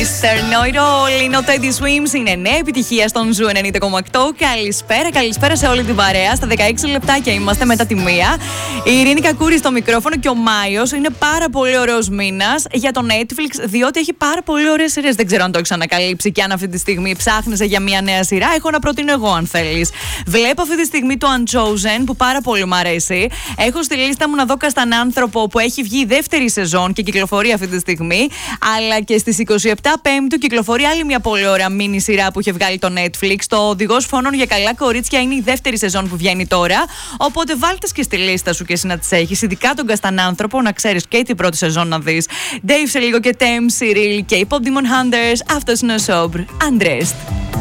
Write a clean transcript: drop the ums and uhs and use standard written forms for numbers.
Mr. Know-It-All. Είναι ο Teddy Swims. Είναι νέα επιτυχία στον Ζου 90,8. Καλησπέρα σε όλη την παρέα. Στα 16 λεπτάκια είμαστε μετά τη μία. Η Ειρήνη Κακούρη στο μικρόφωνο και ο Μάιος. Είναι πάρα πολύ ωραίος μήνας για το Netflix, διότι έχει πάρα πολύ ωραίες σειρές. Δεν ξέρω αν το έχεις ανακαλύψει και αν αυτή τη στιγμή ψάχνεσαι για μια νέα σειρά. Έχω να προτείνω εγώ, αν θέλεις. Βλέπω αυτή τη στιγμή το Unchosen, που πάρα πολύ μου αρέσει. Έχω στη λίστα μου να δω Καστανάνθρωπο, που έχει βγει η δεύτερη σεζόν και κυκλοφορεί αυτή τη στιγμή. Αλλά και στις 27 Πέμπτου κυκλοφορεί άλλη μια πολύ ωραία μίνι σειρά που είχε βγάλει το Netflix. Το Οδηγός Φόνων για Καλά Κορίτσια είναι η δεύτερη σεζόν που βγαίνει τώρα. Οπότε βάλτε και στη λίστα σου και εσύ να τις έχεις. Ειδικά τον Καστανάνθρωπο, να ξέρεις και την πρώτη σεζόν να δεις. Dave σε λίγο και Tem, Cyril και οι Pop Demon Hunters. Αυτός είναι ο Sober. Undressed.